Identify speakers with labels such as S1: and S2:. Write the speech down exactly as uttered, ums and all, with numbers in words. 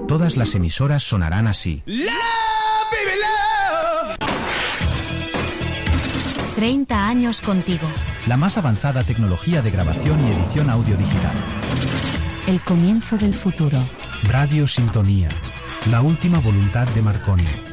S1: Todas las emisoras sonarán así.
S2: treinta años contigo.
S3: La más avanzada tecnología de grabación y edición audio digital.
S2: El comienzo del futuro.
S1: Radio Sintonía. La última voluntad de Marconi.